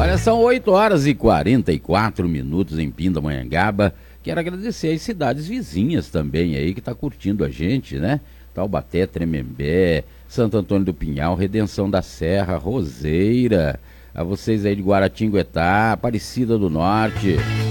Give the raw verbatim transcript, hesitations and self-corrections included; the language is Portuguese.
Olha, são oito horas e quarenta e quatro minutos em Pindamonhangaba. Quero agradecer as cidades vizinhas também aí que tá curtindo a gente, né? Taubaté, Tremembé, Santo Antônio do Pinhal, Redenção da Serra, Roseira, a vocês aí de Guaratinguetá, Aparecida do Norte,